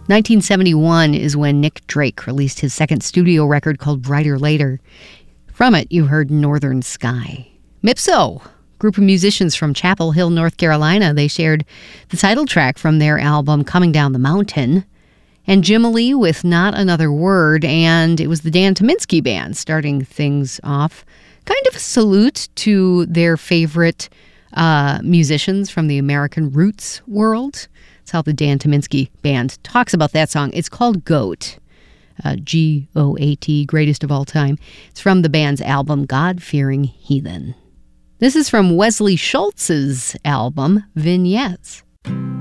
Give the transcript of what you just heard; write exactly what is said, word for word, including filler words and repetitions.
nineteen seventy-one is when Nick Drake released his second studio record called Brighter Later. From it, you heard Northern Sky. Mipso, group of musicians from Chapel Hill, North Carolina, they shared the title track from their album Coming Down the Mountain. And Jimmy with Not Another Word, and it was the Dan Tyminski Band starting things off. Kind of a salute to their favorite uh, musicians from the American roots world. That's how the Dan Tyminski Band talks about that song. It's called Goat. Uh, G O A T, greatest of all time. It's from the band's album, God-Fearing Heathen. This is from Wesley Schultz's album, Vignettes.